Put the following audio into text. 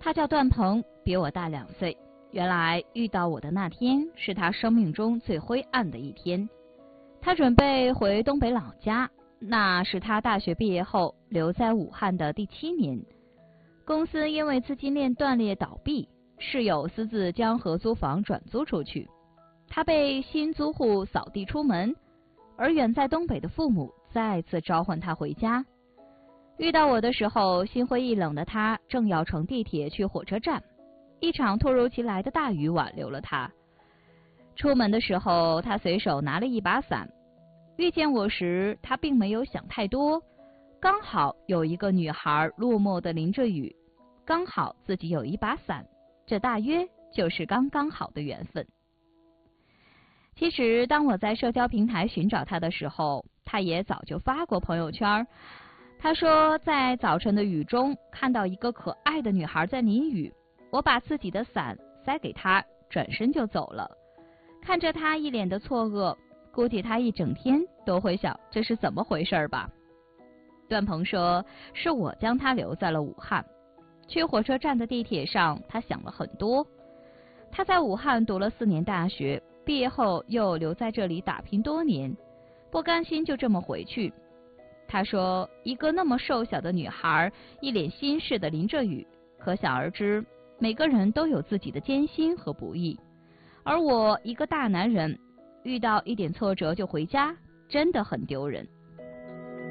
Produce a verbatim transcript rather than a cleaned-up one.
他叫段鹏，比我大两岁。原来遇到我的那天是他生命中最灰暗的一天。他准备回东北老家，那是他大学毕业后留在武汉的第七年。公司因为资金链断裂倒闭，室友私自将合租房转租出去，他被新租户扫地出门，而远在东北的父母再次召唤他回家。遇到我的时候，心灰意冷的他正要乘地铁去火车站，一场突如其来的大雨挽留了他。出门的时候，他随手拿了一把伞。遇见我时，他并没有想太多，刚好有一个女孩落寞地淋着雨，刚好自己有一把伞，这大约就是刚刚好的缘分。其实，当我在社交平台寻找他的时候，他也早就发过朋友圈。他说，在早晨的雨中看到一个可爱的女孩在淋雨，我把自己的伞塞给她，转身就走了。看着她一脸的错愕，估计她一整天都会想这是怎么回事吧。段鹏说，是我将她留在了武汉。去火车站的地铁上，他想了很多。他在武汉读了四年大学，毕业后又留在这里打拼多年，不甘心就这么回去。他说，一个那么瘦小的女孩，一脸心事的淋着雨，可想而知，每个人都有自己的艰辛和不易。而我一个大男人，遇到一点挫折就回家，真的很丢人。